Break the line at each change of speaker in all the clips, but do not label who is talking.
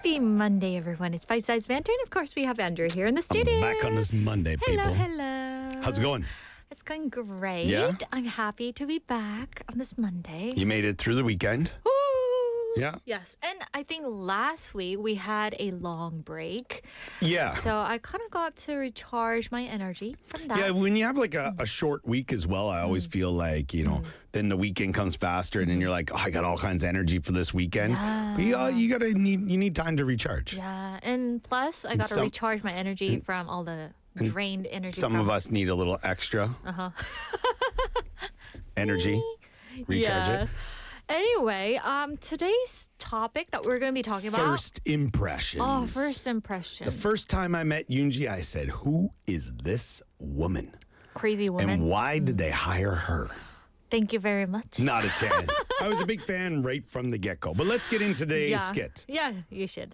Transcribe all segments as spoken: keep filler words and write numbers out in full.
Happy Monday, everyone. It's Bite Size Banter, and of course, we have Andrew here in the studio.
I'm back on this Monday,
hello,
people.
hello.
How's it going?
It's going great.
Yeah?
I'm happy to be back on this Monday.
You made it through the weekend?
Woo!
Yeah.
Yes, and I think last week we had a long break.
Yeah.
So I kind of got to recharge my energy from that.
Yeah, when you have like a, a short week as well, I always feel like, you know, then the weekend comes faster and then you're like, oh, I got all kinds of energy for this weekend.
Yeah.
But you, uh, you gotta need you need time to recharge.
Yeah, and plus I got to
some-
recharge my energy from all the drained energy.
Some
from
of us need a little extra
Uh-huh.
energy. Recharge
Yes.
it.
Anyway, um, today's topic that we're going to be talking about.
First impressions.
Oh, first impression.
The first time I met Yoonji, I said, who is this woman?
Crazy woman.
And why did they hire her?
Thank you very much.
Not a chance. I was a big fan right from the get-go. But let's get into today's
yeah.
skit.
Yeah, you should.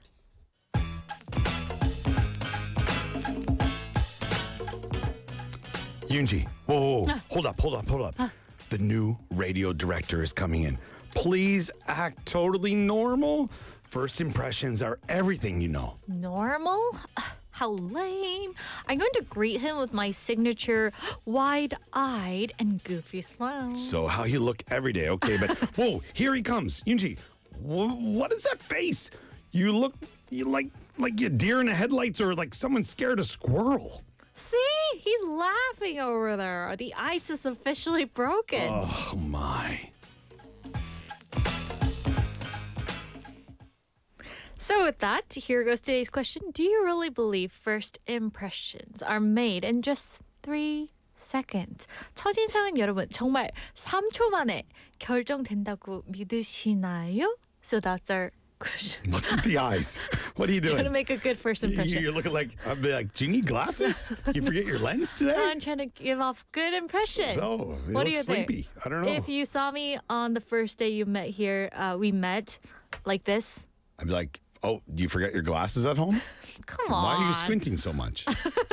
Yoonji, whoa, whoa, whoa. hold up, hold up, hold up. The new radio director is coming in. Please act totally normal. First impressions are everything, you know.
Normal? How lame. I'm going to greet him with my signature wide-eyed and goofy smile.
So how you look every day, okay? But whoa, here he comes. Yoonji, wh- what is that face? You look you like like a deer in the headlights or like someone scared a squirrel.
See? He's laughing over there. The ice is officially broken.
Oh, my.
So with that, here goes today's question. Do you really believe first impressions are made in just three seconds? 첫인상은 여러분 정말 삼 초 만에 결정된다고 믿으시나요? So that's our question.
What's with the eyes? What are you
Trying to
doing?
make a good first
You-
impression.
You're looking like, I'd be like, do you need glasses? You forget your lens today?
I'm trying to give off good impression.
Oh, you
What
look
do you think?
sleepy. I don't know.
If you saw me on the first day you met here, uh, we met like this.
I'd be like, oh, do you forget your glasses at home?
Come on.
Why are you squinting so much?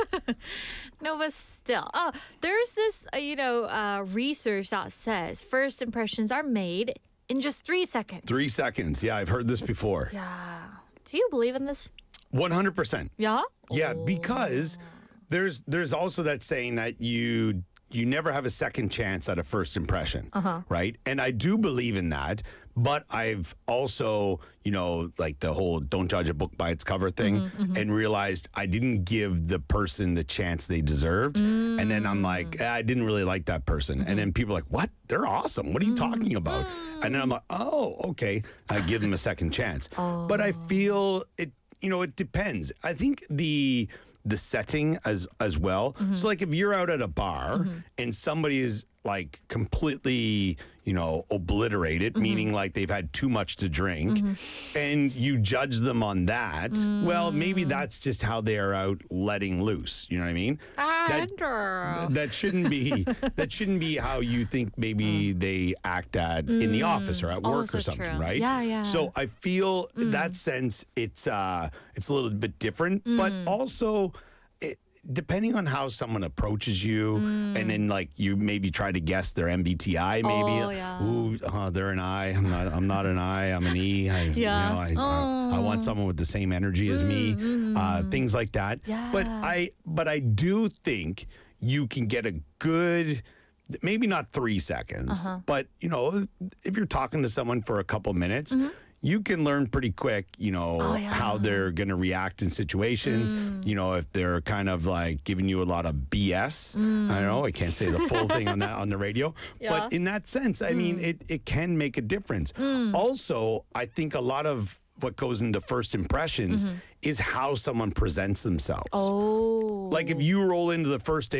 No, but still. Oh, there's this, uh, you know, uh, research that says first impressions are made in just three seconds.
Three seconds. Yeah, I've heard this before.
Yeah. Do you believe in this?
one hundred percent.
Yeah?
Yeah,
Oh.
because there's there's also that saying that you you never have a second chance at a first impression,
Uh-huh.
right? And I do believe in that, but I've also, you know, like the whole don't judge a book by its cover thing
Mm-hmm,
and realized I didn't give the person the chance they deserved. And then I'm like,
Mm.
eh, I didn't really like that person. And then people are like, what? They're awesome. What are you
Mm.
talking about? And then I'm like, oh, okay. I give them a second chance. But I
Oh.
feel it, you know, it depends. I think the the setting as as well.
Mm-hmm.
So like if you're out at a bar and somebody is like completely, you know, obliterated,
Mm-hmm.
meaning like they've had too much to drink, and you judge them on that, well,
Mm.
maybe that's just how they are out letting loose. You know what I mean? That-
Andrew.
that shouldn't be that shouldn't be how you think maybe they act at in the office or at work
Also
or something,
true.
right?
Yeah, yeah.
So I feel in that sense it's uh it's a little bit different, but also it, depending on how someone approaches you and then like you maybe try to guess their M B T I maybe.
Oh, yeah.
Ooh, uh, they're an I. I'm not I'm not an I. I'm an E. I,
Yeah.
You know, I, I, I want someone with the same energy as me. Uh, things like that. But
Yeah.
I but I do think you can get a good maybe not three seconds,
Uh-huh.
but you know, if you're talking to someone for a couple minutes, you can learn pretty quick, you know,
Mm-hmm. Oh, yeah.
how they're going to react in situations.
Mm.
You know, if they're kind of like giving you a lot of B S. I don't know. I can't say the full thing on that on the radio,
Mm. Yeah. Mm.
but in that sense, I mean, it it can make a difference. Also, I think a lot of what goes into first impressions is how someone presents themselves.
Mm-hmm. Oh.
Like if you roll into the first day